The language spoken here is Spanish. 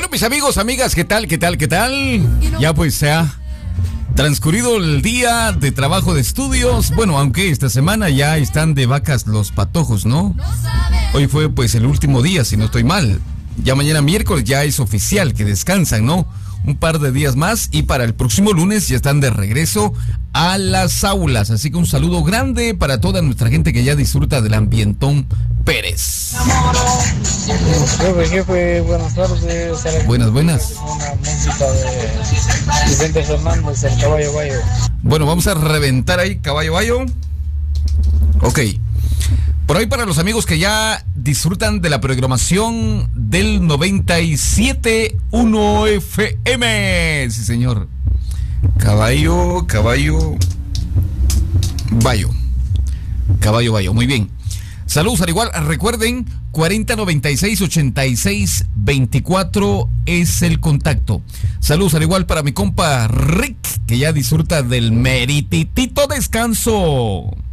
Bueno, mis amigos, amigas, ¿qué tal? Ya pues se ha transcurrido el día de trabajo de estudios. Bueno, aunque esta semana ya están de vacas los patojos, ¿no? Hoy fue pues el último día, si no estoy mal. Ya mañana miércoles ya es oficial que descansan, ¿no? Un par de días más y para el próximo lunes ya están de regreso a las aulas. Así que un saludo grande para toda nuestra gente que ya disfruta del ambientón Pérez. Jefe, buenas tardes. Buenas. Una música de Vicente Fernández, el Caballo Bayo. Bueno, vamos a reventar ahí Caballo Bayo. Ok. Por ahí para los amigos que ya disfrutan de la programación del 97.1 FM. Sí, señor. Caballo Bayo. Muy bien. Saludos al igual. Recuerden, 4096-8624 es el contacto. Saludos al igual para mi compa Rick, que ya disfruta del merititito descanso.